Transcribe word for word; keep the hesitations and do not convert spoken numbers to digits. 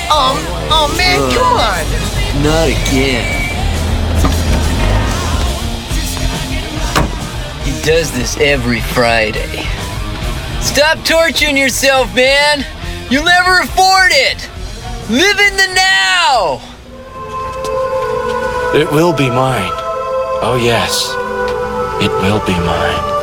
Um, oh man, Ugh. come on. Not again. He does this every Friday. Stop torturing yourself, man! You'll never afford it! Live in the now! It will be mine. Oh yes, it will be mine.